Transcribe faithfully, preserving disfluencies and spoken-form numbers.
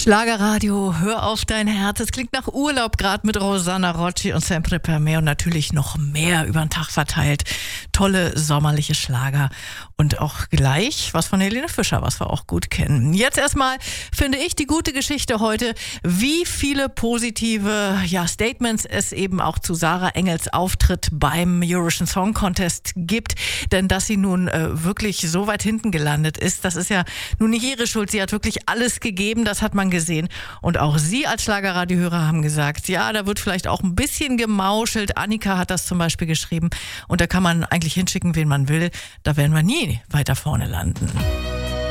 Schlagerradio, hör auf dein Herz. Es klingt nach Urlaub, gerade mit Rosanna Rocci und Sempre per me und natürlich noch mehr über den Tag verteilt. Tolle sommerliche Schlager und auch gleich was von Helene Fischer, was wir auch gut kennen. Jetzt erstmal finde ich die gute Geschichte heute, wie viele positive ja, Statements es eben auch zu Sarah Engels Auftritt beim Eurovision Song Contest gibt. Denn dass sie nun äh, wirklich so weit hinten gelandet ist, das ist ja nun nicht ihre Schuld. Sie hat wirklich alles gegeben, das hat man gesehen. Und auch Sie als Schlagerradiohörer haben gesagt, ja, da wird vielleicht auch ein bisschen gemauschelt. Annika hat das zum Beispiel geschrieben. Und da kann man eigentlich hinschicken, wen man will. Da werden wir nie weiter vorne landen.